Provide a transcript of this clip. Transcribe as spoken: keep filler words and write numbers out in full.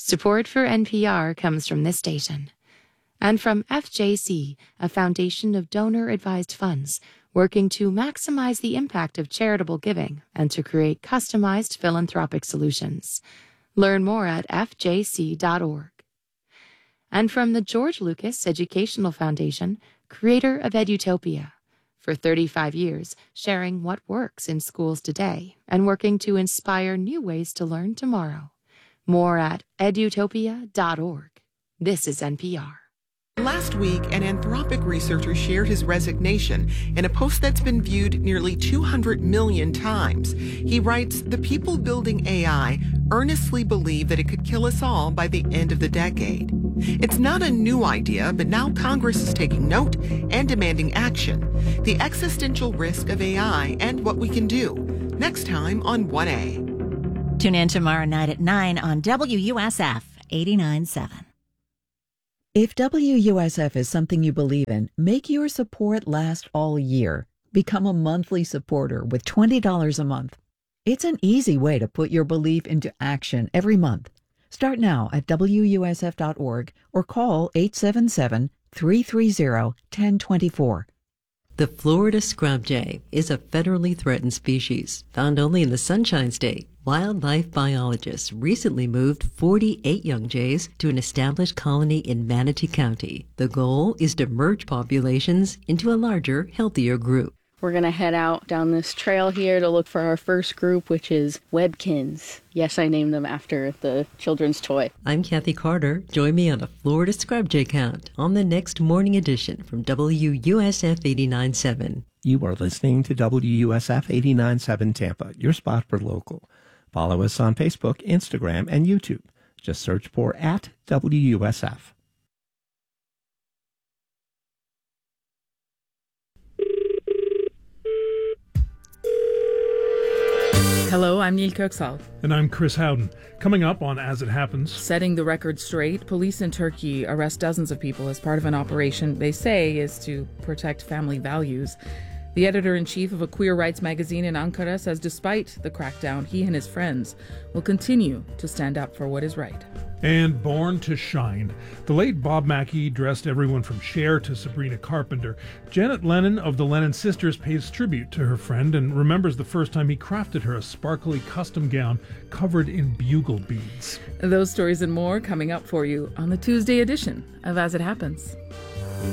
Support for N P R comes from this station. And from F J C, a foundation of donor-advised funds working to maximize the impact of charitable giving and to create customized philanthropic solutions. Learn more at f j c dot org. And from the George Lucas Educational Foundation, creator of Edutopia. For thirty-five years, sharing what works in schools today and working to inspire new ways to learn tomorrow. More at edutopia dot org. This is N P R. Last week, an Anthropic researcher shared his resignation in a post that's been viewed nearly two hundred million times. He writes, "The people building A I earnestly believe that it could kill us all by the end of the decade." It's not a new idea, but now Congress is taking note and demanding action. The existential risk of A I and what we can do. Next time on one A. Tune in tomorrow night at nine on W U S F eighty-nine point seven. If W U S F is something you believe in, make your support last all year. Become a monthly supporter with twenty dollars a month. It's an easy way to put your belief into action every month. Start now at w u s f dot org or call eight seven seven, three three zero, one zero two four. The Florida scrub jay is a federally threatened species found only in the Sunshine State. Wildlife biologists recently moved forty-eight young jays to an established colony in Manatee County. The goal is to merge populations into a larger, healthier group. We're going to head out down this trail here to look for our first group, which is Webkins. Yes, I named them after the children's toy. I'm Kathy Carter. Join me on a Florida scrub jay count on the next morning edition from W U S F eighty-nine point seven. You are listening to W U S F eighty-nine point seven Tampa, your spot for local. Follow us on Facebook, Instagram, and YouTube. Just search for at W U S F. Hello, I'm Neil Kirksall. And I'm Chris Howden. Coming up on As It Happens. Setting the record straight, police in Turkey arrest dozens of people as part of an operation they say is to protect family values. The editor-in-chief of a queer rights magazine in Ankara says despite the crackdown, he and his friends will continue to stand up for what is right. And Born to Shine. The late Bob Mackie dressed everyone from Cher to Sabrina Carpenter. Janet Lennon of the Lennon Sisters pays tribute to her friend and remembers the first time he crafted her a sparkly custom gown covered in bugle beads. Those stories and more coming up for you on the Tuesday edition of As It Happens.